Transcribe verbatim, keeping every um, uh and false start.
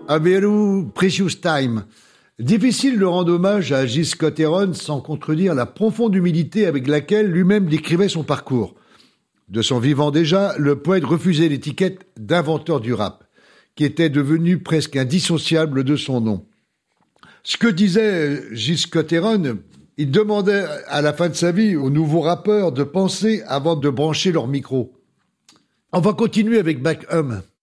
A very precious time. Difficile de rendre hommage à Gilles Scott-Heron sans contredire la profonde humilité avec laquelle lui-même décrivait son parcours. De son vivant déjà, le poète refusait l'étiquette d'inventeur du rap, qui était devenue presque indissociable de son nom. Ce que disait Gilles Scott-Heron, il demandait à la fin de sa vie aux nouveaux rappeurs de penser avant de brancher leur micro. On va continuer avec Back Home.